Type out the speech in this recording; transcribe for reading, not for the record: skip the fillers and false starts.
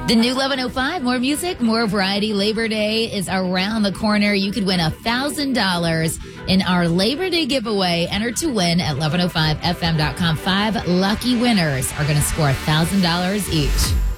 The new 1105, more music, more variety. Labor Day is around the corner. You could win $1,000 in our Labor Day giveaway. Enter to win at 1105fm.com. 5 lucky winners are going to score $1,000 each.